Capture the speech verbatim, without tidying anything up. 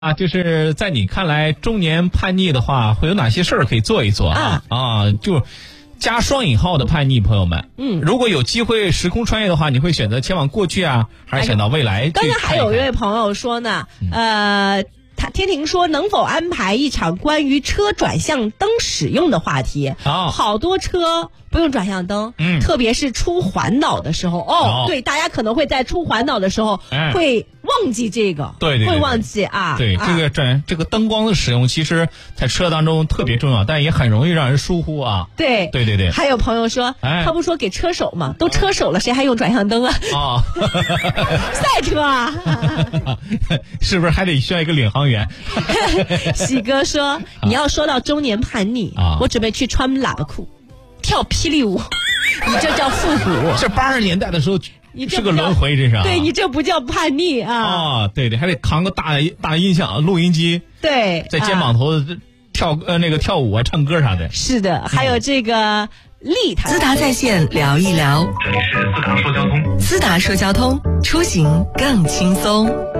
啊，就是在你看来，中年叛逆的话，会有哪些事儿可以做一做啊？啊，啊就加双引号的叛逆，朋友们。嗯，如果有机会时空穿越的话，你会选择前往过去啊，还是选到未来去看一看？ 刚刚还有一位朋友说呢，呃。他天庭说能否安排一场关于车转向灯使用的话题？ 哦， 好多车不用转向灯，嗯，特别是出环岛的时候，哦，哦对，大家可能会在出环岛的时候会忘记这个， 对 对, 对, 对， 会忘记啊。 对， 啊、 这个转这个灯光的使用，其实在车当中特别重要，但也很容易让人疏忽啊。 对对对对。 还有朋友说，哎、他不说给车手嘛，都车手了，谁还用转向灯啊？ 啊， 赛车啊， 是不是还得需要一个领航员？ 喜哥说，你要说到中年叛逆，啊、我准备去穿喇叭裤，跳霹雳舞，你这叫复古。 这八十年代的时候你是个轮回，这是、啊。 对，你这不叫叛逆啊！ 啊，对对，还得扛个大大音响、录音机， 对， 在肩膀头跳、啊、呃那个跳舞啊、唱歌啥的。 是的，还有这个丽塔。 思达在线聊一聊， 这里是思达说交通， 思达说交通，出行更轻松。